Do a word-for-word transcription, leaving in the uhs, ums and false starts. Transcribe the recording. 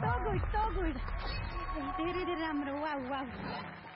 So good, so good. धेरै धेरै राम्रो. Wow wow.